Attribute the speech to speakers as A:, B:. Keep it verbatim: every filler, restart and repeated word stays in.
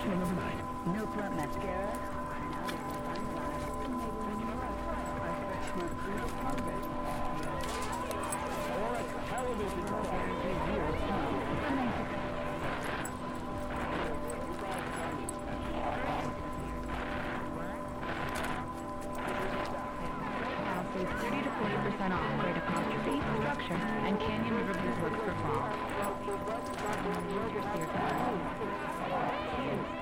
A: No Plump mascara.
B: Or a television
C: Now save thirty to forty percent off great apostrophe, structure, and Canyon River Blues works for fall.